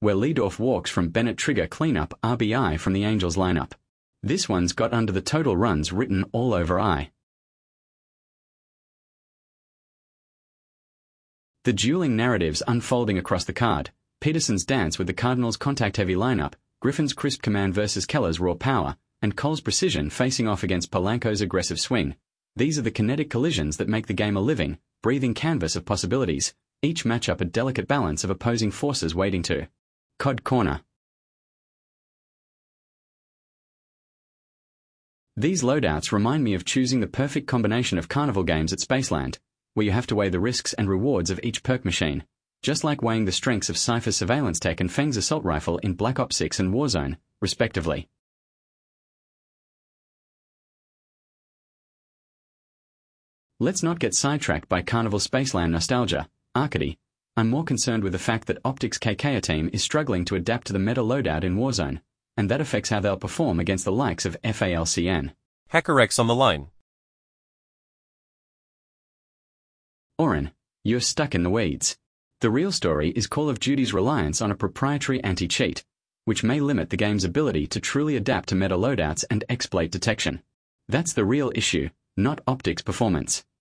where leadoff walks from Bennett trigger cleanup RBI from the Angels lineup. This one's got under the total runs written all over I. The dueling narratives unfolding across the card, Peterson's dance with the Cardinals' contact-heavy lineup, Griffin's crisp command versus Keller's raw power, and Cole's precision facing off against Polanco's aggressive swing. These are the kinetic collisions that make the game a living, breathing canvas of possibilities, each matchup a delicate balance of opposing forces waiting to. Cod Corner. These loadouts remind me of choosing the perfect combination of carnival games at Spaceland, where you have to weigh the risks and rewards of each perk machine, just like weighing the strengths of Cypher's surveillance tech and Feng's assault rifle in Black Ops 6 and Warzone, respectively. Let's not get sidetracked by Carnival Spaceland nostalgia, Arcady. I'm more concerned with the fact that Optic's KKA team is struggling to adapt to the meta loadout in Warzone, and that affects how they'll perform against the likes of FALCN. HackerX on the line. Oren, you're stuck in the weeds. The real story is Call of Duty's reliance on a proprietary anti-cheat, which may limit the game's ability to truly adapt to meta loadouts and exploit detection. That's the real issue, not Optic's performance.